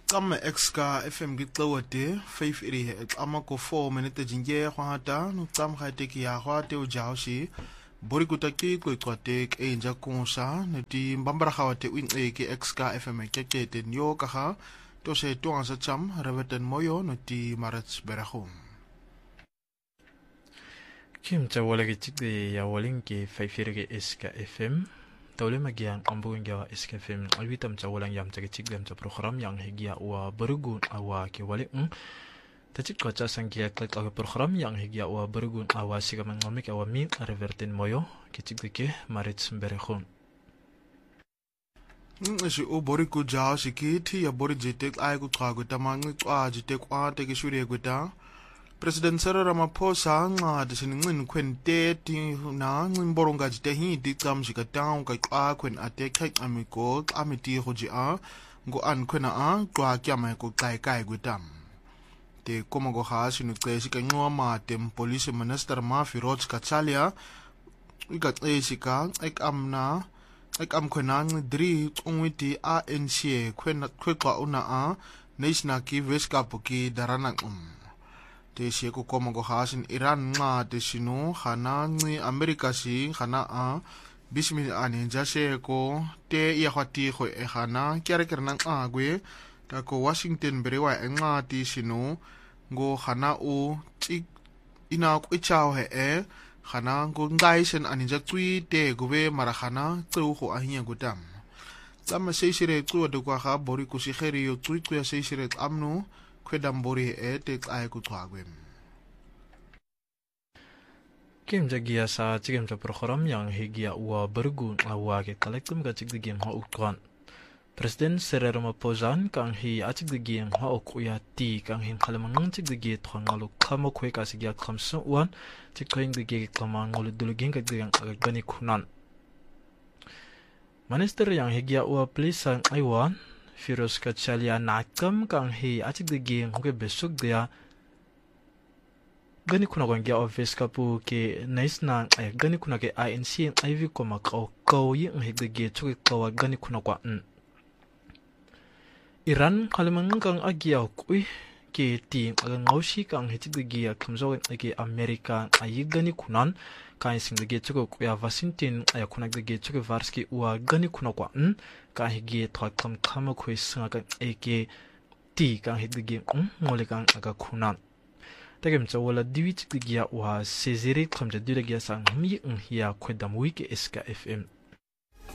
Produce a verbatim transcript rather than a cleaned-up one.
Kama exka F M gitlawate five iri ama ko four minute jinge khwata no tsam khate ki ya khwate o jawshi bori kutaki ko twate ke enja konsa neti mbambara khawate win e ki exka F M kekete nyo kaha to se to ansa cham reveten moyo noti marats berahum Kim tawala ki tikde ya walin ki five iri exka F M Tawle magian ambung gawa S K F M alwitam cawalang yam cagi ciglem ca program yang higia wa bergun awa ki wali ng tacik kaca sangkia klik awa program yang higia wa bergun awa sigaman ngomik awa min revertin moyo ki ciglike marit semberehun si o bori ku jaw si ki ti ya bori jitek ay ku trago tamangi kwa jitek kwa te ki shure guta President Cyril Ramaphosa nga disiningin kwente ti na ngimboronga jitehi di kam jikatang ka kwa kwen ate kek amiko amiti hoji a go an kwena a kwa kyama ko kai kai gutam te komo go ha sinu klesi ka ngoma tem police minister ma Firoz Kachalia ikat esika ek amna ek am kwena ngdri ungwiti a N C kwena kwekwa una a national ki veska poki darana um te siya ko komo ko hasin Iran nga te sino khana ngi Amerika si khana a bismi ani jase ko te iya khati kho e khana kyare kerna a gwe ta ko Washington berewa nga ti sino go khana u tik ina ko ichao he e khana go ngai sen ani ja tui te gowe mara khana tsu kho a hiya gutam tsama seisire tsu de kwa kha bori ku si kheri yo tui ku ya seisire amnu kwedambori e te ay ku twagwem Kim jagia sa cigem ca program yang higia wa bergun awa ke kolektum ka cig digem ha ukran President Cyril Ramaphosa kang hi acig digem ha ukuya ti kang hin khalamang cig digi thon ngalu khamo khwe ka sigya khamsu wan cig khoing digi klamang ngulu duluging ka digang agani khunan Minister yang higia wa plisan aiwan Firoz Kachalia nakam kang hi acik de geng hoke besok dia gani kuna gwangia office kapu ke nice na ay gani kuna ke I N C I V ko makau kau yi ng hik de ge chuke kawa gani kuna kwa n Iran kalimang kang agia kui ke ti ang ngaushi kang hicik de ge kamzo ke Amerika ay gani kunan kai sing de ge chuke ya Washington ay kuna de ge chuke varski wa gani kuna kwa n ka higi thwa kam khama khoi sanga ka eke ti ka higi um ngole kang aga khunan tagem chawala diwich giya wa sezere khamja dira giya sang mi um hiya khwedam wi ke S K F M